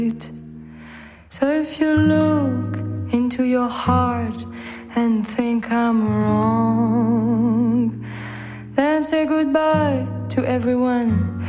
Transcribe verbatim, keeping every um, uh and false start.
So if you look into your heart and think I'm wrong, then say goodbye to everyone